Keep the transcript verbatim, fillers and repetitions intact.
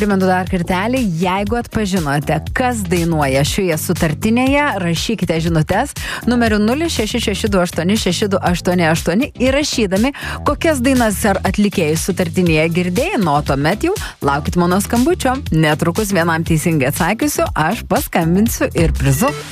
primenu dar kartelį, jeigu atpažinote, kas dainuoja šioje sutartinėje, rašykite žinutes numeriu nulis šeši šeši du aštuoni šeši du aštuoni aštuoni įrašydami, kokias dainas ar atlikėjus sutartinėje girdėjai, nuo tuomet jau laukit mano skambučio. Netrukus vienam teisingai atsakysiu, aš paskambinsiu ir prizu